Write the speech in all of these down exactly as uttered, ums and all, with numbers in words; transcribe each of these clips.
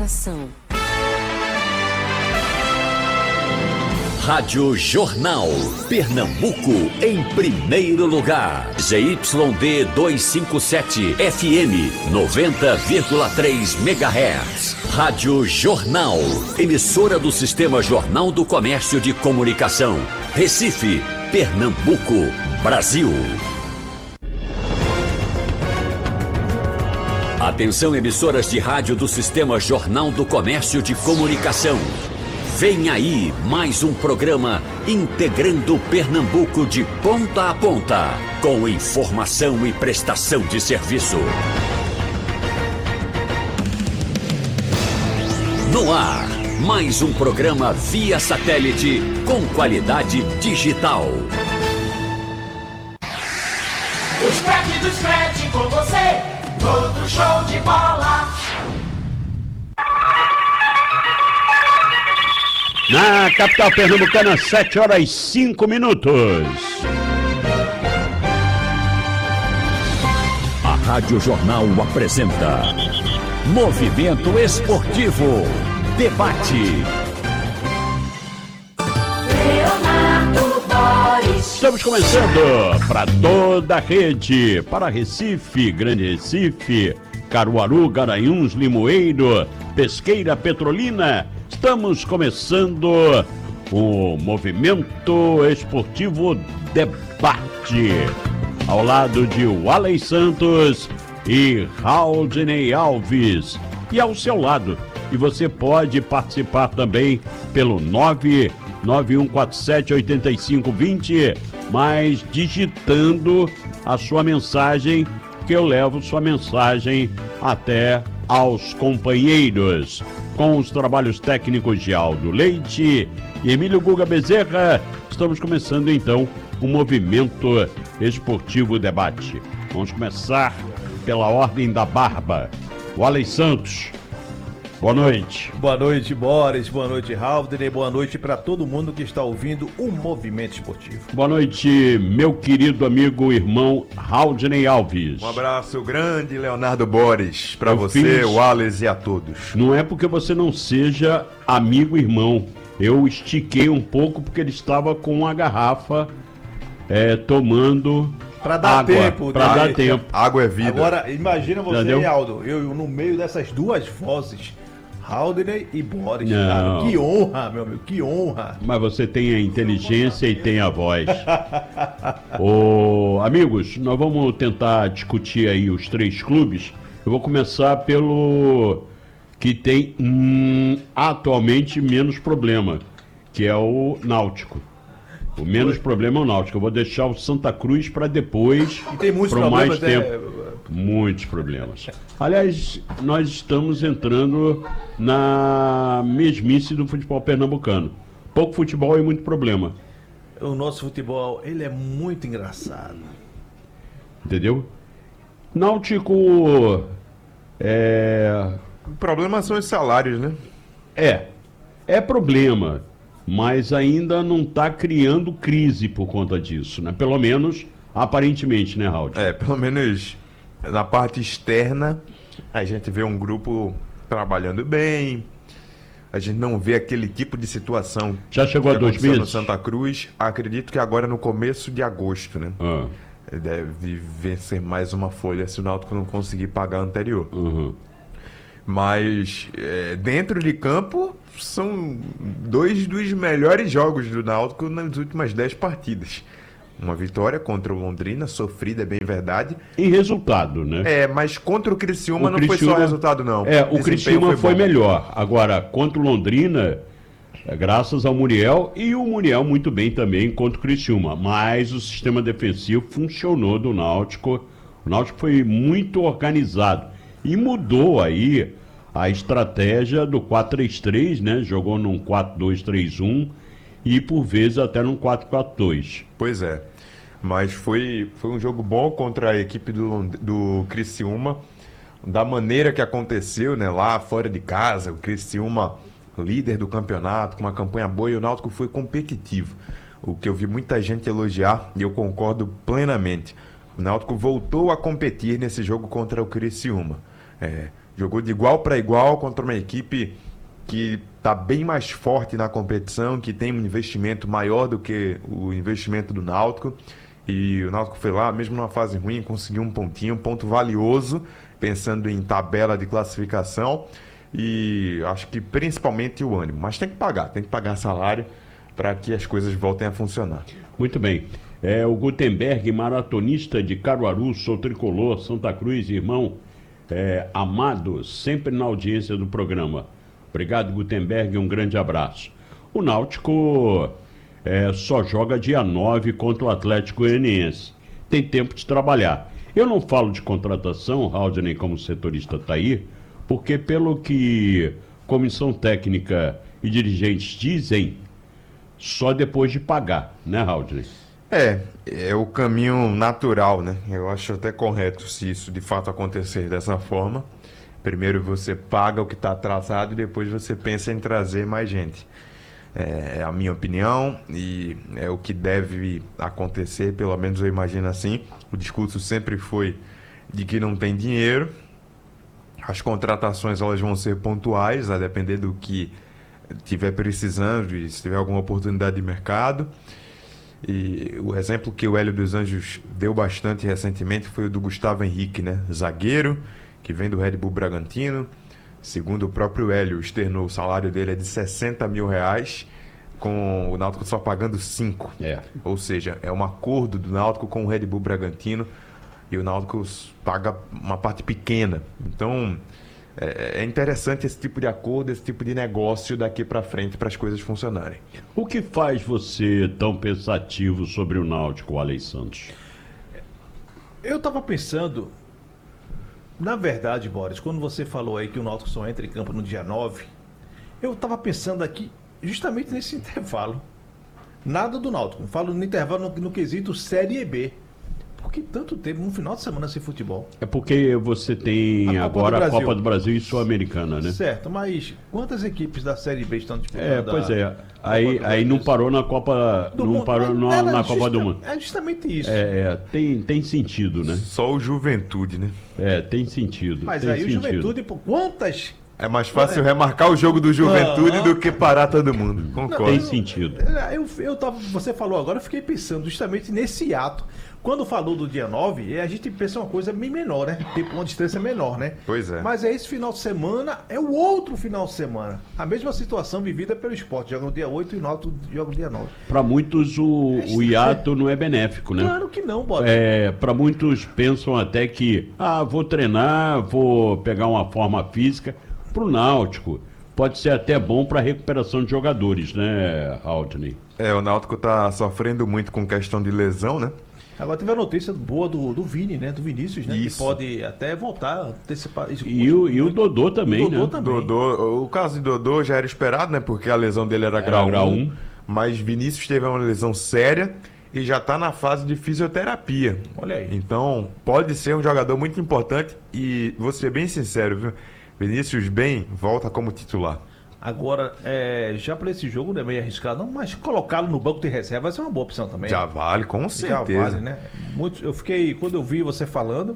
Comunicação. Rádio Jornal, Pernambuco em primeiro lugar. Z Y D duzentos e cinquenta e sete, F M noventa vírgula três megahertz. Rádio Jornal, emissora do Sistema Jornal do Comércio de Comunicação. Recife, Pernambuco, Brasil. Atenção, emissoras de rádio do Sistema Jornal do Comércio de Comunicação. Vem aí mais um programa integrando Pernambuco de ponta a ponta, com informação e prestação de serviço. No ar, mais um programa via satélite com qualidade digital. Os craques dos craques com você, todo show de bola. Na capital pernambucana, sete horas e cinco minutos. A Rádio Jornal apresenta Movimento Esportivo Debate. Leonardo Boris. Estamos começando para toda a rede, para Recife, Grande Recife, Caruaru, Garanhuns, Limoeiro, Pesqueira, Petrolina. Estamos começando o Movimento Esportivo Debate, ao lado de Walley Santos e Raudinei Alves, e ao seu lado. E você pode participar também pelo nove nove um quatro sete oito cinco dois zero, mas digitando a sua mensagem, que eu levo sua mensagem até aos companheiros. Com os trabalhos técnicos de Aldo Leite e Emílio Guga Bezerra, estamos começando então o Movimento Esportivo Debate. Vamos começar pela ordem da barba. Walley Santos, boa noite. Boa noite, Boris. Boa noite, Raudney. Boa noite para todo mundo que está ouvindo o Movimento Esportivo. Boa noite, meu querido amigo, irmão Raudinei Alves. Um abraço grande, Leonardo Boris, para você, fiz... Wallace e a todos. Não é porque você não seja amigo, irmão. Eu estiquei um pouco porque ele estava com uma garrafa é, tomando Para dar água, tempo. Para né? dar tempo. Água é vida. Agora, imagina você, Entendeu? Aldo, eu no meio dessas duas vozes, Raudney e Boris. Não. Cara, que honra, meu amigo, que honra. Mas você tem a inteligência e tem a voz. Ô, amigos, nós vamos tentar discutir aí os três clubes. Eu vou começar pelo que tem hum, atualmente menos problema, que é o Náutico. O menos problema é o Náutico. Eu vou deixar o Santa Cruz para depois, E tem muitos para mais problemas, tempo. né? Muitos problemas. Aliás, nós estamos entrando na mesmice do futebol pernambucano. Pouco futebol e muito problema. O nosso futebol, ele é muito engraçado. Entendeu? Náutico é... O problema são os salários, né? É, é problema, mas ainda não está criando crise por conta disso, né? Pelo menos, aparentemente, né, Raul? É, pelo menos na parte externa, a gente vê um grupo trabalhando bem, a gente não vê aquele tipo de situação. Já chegou que a dois aconteceu meses? no Santa Cruz, acredito que agora no começo de agosto, né? Ah, Deve vencer mais uma folha se o Náutico não conseguir pagar a anterior. uhum. Mas é, dentro de campo são dois dos melhores jogos do Náutico nas últimas dez partidas. Uma vitória contra o Londrina, sofrida, é bem verdade. Em resultado, né? É, mas contra o Criciúma O não foi Criciúma- só resultado, não. É, o desempenho Criciúma foi, bom. melhor. Agora, contra o Londrina, é, graças ao Muriel, e o Muriel muito bem também contra o Criciúma. Mas o sistema defensivo funcionou do Náutico. O Náutico foi muito organizado. E mudou aí a estratégia do quatro três três, né? Jogou num quatro dois três um e por vezes até num quatro quatro dois. Pois é. Mas foi, foi um jogo bom contra a equipe do, Lond- do Criciúma. Da maneira que aconteceu, né? Lá fora de casa, o Criciúma líder do campeonato, com uma campanha boa, e o Náutico foi competitivo. O que eu vi muita gente elogiar, e eu concordo plenamente. O Náutico voltou a competir nesse jogo contra o Criciúma. É, Jogou de igual para igual contra uma equipe que está bem mais forte na competição, que tem um investimento maior do que o investimento do Náutico. E o Náutico foi lá, mesmo numa fase ruim, conseguiu um pontinho, um ponto valioso, pensando em tabela de classificação. E acho que principalmente o ânimo. Mas tem que pagar, tem que pagar salário para que as coisas voltem a funcionar. Muito bem. É, o Gutenberg, maratonista de Caruaru, sou tricolor, Santa Cruz, irmão é, amado, sempre na audiência do programa. Obrigado, Gutenberg, um grande abraço. O Náutico é, só joga dia nove contra o Atlético Goianiense. Tem tempo de trabalhar. Eu não falo de contratação, Haldney, como setorista está aí, porque pelo que comissão técnica e dirigentes dizem, só depois de pagar, né, Haldney? É, é o caminho natural, né? Eu acho até correto se isso de fato acontecer dessa forma. Primeiro você paga o que está atrasado e depois você pensa em trazer mais gente. É a minha opinião e é o que deve acontecer, pelo menos eu imagino assim. O discurso sempre foi de que não tem dinheiro. As contratações elas vão ser pontuais, a depender do que estiver precisando e se tiver alguma oportunidade de mercado. E o exemplo que o Hélio dos Anjos deu bastante recentemente foi o do Gustavo Henrique, né? Zagueiro, que vem do Red Bull Bragantino. Segundo o próprio Hélio externou, o salário dele é de sessenta mil reais, com o Náutico só pagando cinco. É. Ou seja, é um acordo do Náutico com o Red Bull Bragantino e o Náutico paga uma parte pequena. Então, é interessante esse tipo de acordo, esse tipo de negócio daqui para frente para as coisas funcionarem. O que faz você tão pensativo sobre o Náutico, Alex Santos? Eu estava pensando, na verdade, Boris, quando você falou aí que o Náutico só entra em campo no dia nove, eu estava pensando aqui justamente nesse intervalo. Nada do Náutico, eu falo no intervalo no, no quesito Série B. Por que tanto tempo, um final de semana sem futebol? É porque você tem A Copa agora do a Brasil. Copa do Brasil e Sul-Americana, né? Certo, mas quantas equipes da Série B estão disputando? É, pois a é. Copa Aí, do aí não Brasil? parou na Copa, Do não mundo, parou mas na, era na Copa justa- do Mundo. É justamente isso. É, é, tem, tem sentido, né? Só o Juventude, né? É, tem sentido. Mas tem aí o sentido. Juventude, por quantas... É mais fácil remarcar o jogo do Juventude Ah. do que parar todo mundo. Concordo. Tem sentido. Eu, eu tava, você falou agora, eu fiquei pensando justamente nesse ato. Quando falou do dia nove, a gente pensa uma coisa bem menor, né? Tipo uma distância menor, né? Pois é. Mas é esse final de semana, é o outro final de semana. A mesma situação vivida pelo esporte. Joga no dia oito e o Náutico joga no dia nove. Para muitos o, o hiato não é benéfico, né? Claro que não, Bota. É, para muitos pensam até que, ah, vou treinar, vou pegar uma forma física. Para o Náutico, pode ser até bom para a recuperação de jogadores, né, Haldney? É, o Náutico tá sofrendo muito com questão de lesão, né? Agora teve a notícia boa do, do Vini, né? Do Vinícius, né? Isso. Que pode até voltar, antecipar. Isso, E o, e o Dodô também, O Dodô né? também. Dodô, o caso de Dodô já era esperado, né? Porque a lesão dele era, grau grau um, um. mas Vinícius teve uma lesão séria e já tá na fase de fisioterapia. Olha aí. Então, pode ser um jogador muito importante e vou ser bem sincero, viu? Vinícius bem volta como titular. Agora, é, já para esse jogo não é meio arriscado, não, mas colocá-lo no banco de reserva vai ser uma boa opção também. Já vale, com Já certeza. vale, né? Muito, eu fiquei, quando eu vi você falando,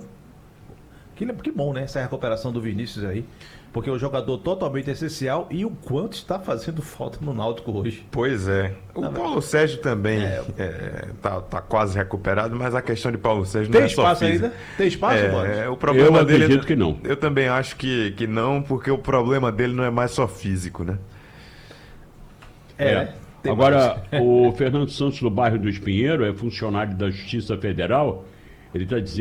que, que bom, né? Essa recuperação do Vinícius aí, porque é um jogador totalmente essencial e o quanto está fazendo falta no Náutico hoje. Pois é. O Não, Paulo Sérgio também é, tá, tá quase recuperado, mas a questão de Paulo Sérgio não Tem é só espaço física. ainda? Tem espaço, É, Boris? o problema Eu dele acredito que não. Eu também acho que, que não, porque o problema dele não é mais só físico, né? É, É. tem Agora, o Fernando Santos, do bairro do Espinheiro, é funcionário da Justiça Federal. Ele está dizendo